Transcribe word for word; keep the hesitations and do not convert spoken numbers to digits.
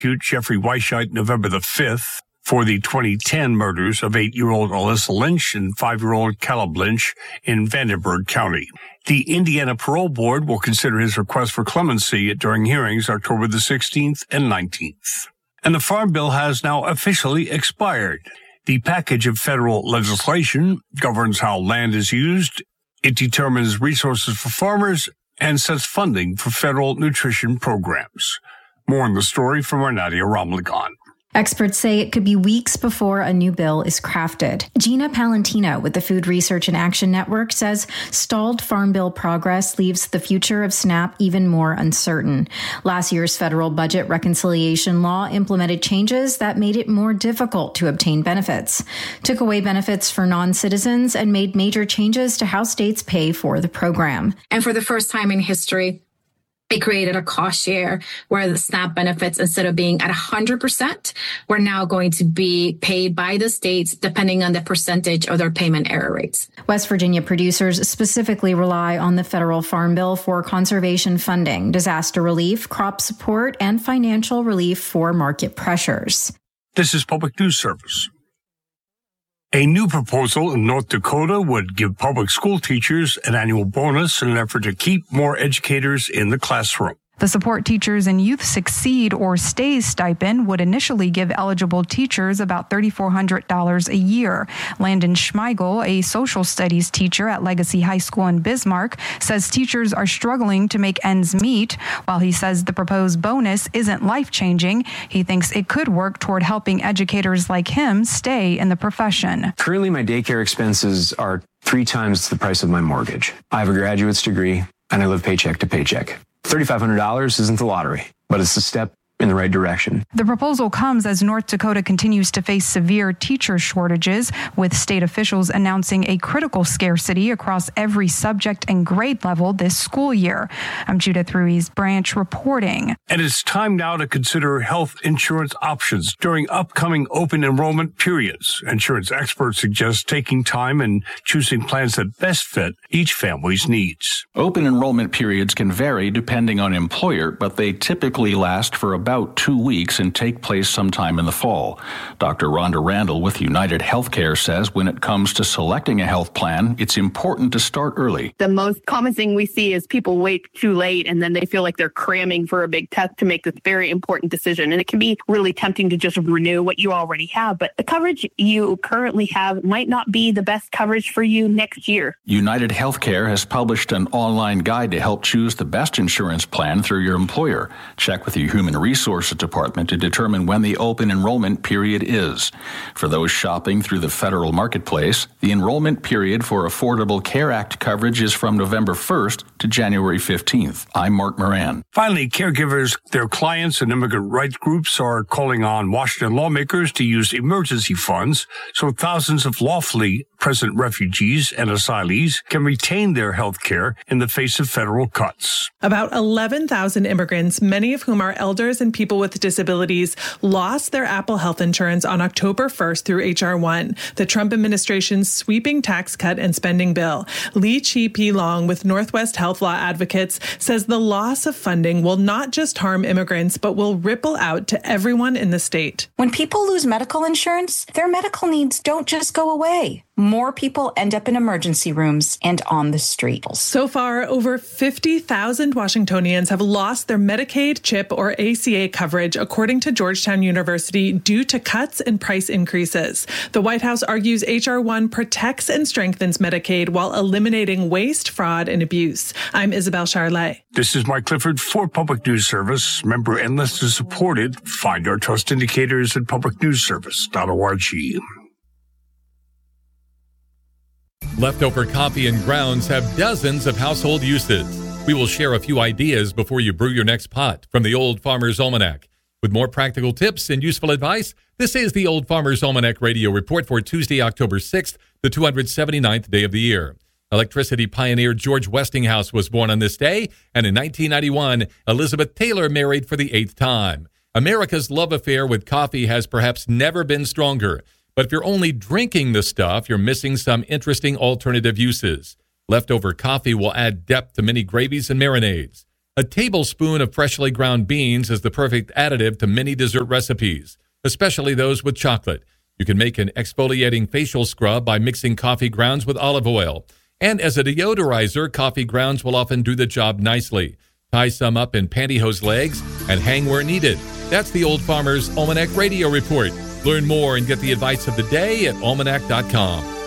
Jeffrey Weishart November the fifth for the twenty ten murders of eight-year-old Alyssa Lynch and five-year-old Caleb Lynch in Vandenberg County. The Indiana Parole Board will consider his request for clemency during hearings October the sixteenth and nineteenth. And the Farm Bill has now officially expired. The package of federal legislation governs how land is used. It determines resources for farmers and sets funding for federal nutrition programs. More on the story from our Nadia Ramlagan. Experts say it could be weeks before a new bill is crafted. Gina Palantino with the Food Research and Action Network says stalled Farm Bill progress leaves the future of SNAP even more uncertain. Last year's federal budget reconciliation law implemented changes that made it more difficult to obtain benefits, took away benefits for non-citizens, and made major changes to how states pay for the program. And for the first time in history, it created a cost share where the SNAP benefits, instead of being at one hundred percent, were now going to be paid by the states depending on the percentage of their payment error rates. West Virginia producers specifically rely on the federal Farm Bill for conservation funding, disaster relief, crop support, and financial relief for market pressures. This is Public News Service. A new proposal in North Dakota would give public school teachers an annual bonus in an effort to keep more educators in the classroom. The Support Teachers and Youth Succeed or STAYS stipend would initially give eligible teachers about three thousand four hundred dollars a year. Landon Schmeigel, a social studies teacher at Legacy High School in Bismarck, says teachers are struggling to make ends meet. While he says the proposed bonus isn't life-changing, he thinks it could work toward helping educators like him stay in the profession. Currently, my daycare expenses are three times the price of my mortgage. I have a graduate's degree, and I live paycheck to paycheck. three thousand five hundred dollars isn't the lottery, but it's a step in the right direction. The proposal comes as North Dakota continues to face severe teacher shortages, with state officials announcing a critical scarcity across every subject and grade level this school year. I'm Judith Ruiz Branch reporting. And it's time now to consider health insurance options during upcoming open enrollment periods. Insurance experts suggest taking time and choosing plans that best fit each family's needs. Open enrollment periods can vary depending on employer, but they typically last for about About two weeks and take place sometime in the fall. Doctor Rhonda Randall with United Healthcare says when it comes to selecting a health plan, it's important to start early. The most common thing we see is people wait too late and then they feel like they're cramming for a big test to make this very important decision. And it can be really tempting to just renew what you already have. But the coverage you currently have might not be the best coverage for you next year. United Healthcare has published an online guide to help choose the best insurance plan through your employer. Check with your human resources Resources Department to determine when the open enrollment period is. For those shopping through the federal marketplace, the enrollment period for Affordable Care Act coverage is from November first to January fifteenth. I'm Mark Moran. Finally, caregivers, their clients, and immigrant rights groups are calling on Washington lawmakers to use emergency funds so thousands of lawfully present refugees and asylees can retain their health care in the face of federal cuts. About eleven thousand immigrants, many of whom are elders and people with disabilities, lost their Apple Health insurance on October first through H R one, the Trump administration's sweeping tax cut and spending bill. Lee Chi-P Long with Northwest Health Law Advocates says the loss of funding will not just harm immigrants, but will ripple out to everyone in the state. When people lose medical insurance, their medical needs don't just go away. More people end up in emergency rooms and on the street. So far, over fifty thousand Washingtonians have lost their Medicaid, CHIP, or A C A coverage, according to Georgetown University, due to cuts and price increases. The White House argues H R one protects and strengthens Medicaid while eliminating waste, fraud, and abuse. I'm Isabel Charlet. This is Mike Clifford for Public News Service. Member and listener supported. Find our trust indicators at public news service dot org. Leftover coffee and grounds have dozens of household uses. We will share a few ideas before you brew your next pot from the Old Farmer's Almanac. With more practical tips and useful advice, this is the Old Farmer's Almanac Radio Report for Tuesday, October sixth, the two hundred seventy-ninth day of the year. Electricity pioneer George Westinghouse was born on this day, and in nineteen ninety-one, Elizabeth Taylor married for the eighth time. America's love affair with coffee has perhaps never been stronger. But if you're only drinking the stuff, you're missing some interesting alternative uses. Leftover coffee will add depth to many gravies and marinades. A tablespoon of freshly ground beans is the perfect additive to many dessert recipes, especially those with chocolate. You can make an exfoliating facial scrub by mixing coffee grounds with olive oil. And as a deodorizer, coffee grounds will often do the job nicely. Tie some up in pantyhose legs and hang where needed. That's the Old Farmer's Almanac Radio Report. Learn more and get the advice of the day at almanac dot com.